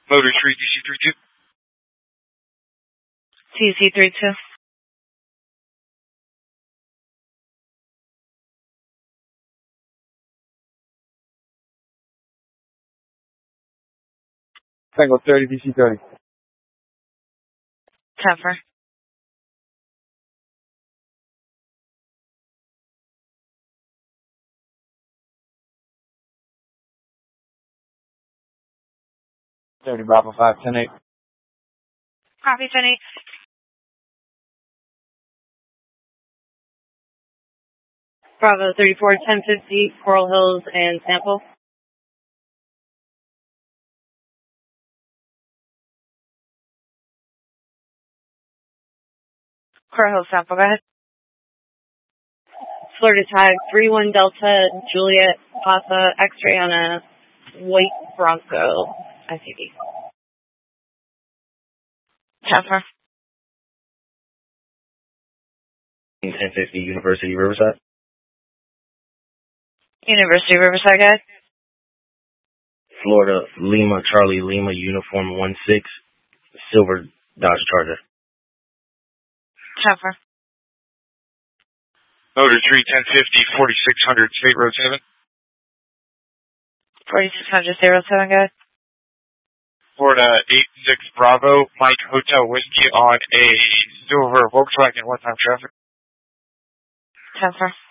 Motor Tree DC32. TC32. Tango 30, DC30. Tougher. Bravo 5, 10-8. Copy, 10-8. Bravo 34, 1050, Coral Hills and Sample. Coral Hills Sample, go ahead. Florida tag 31 Delta, Juliet, Papa, X-ray on a white Bronco SUV. Tougher. 1050 University Riverside. University Riverside, guys. Florida Lima Charlie Lima Uniform 16, Silver Dodge Charger. Tougher. Motor Tree 1050, 4600 State Road 7. 4600 07, guys. Florida 86 Bravo, Mike Hotel Whiskey on a silver Volkswagen one-time traffic. Tougher.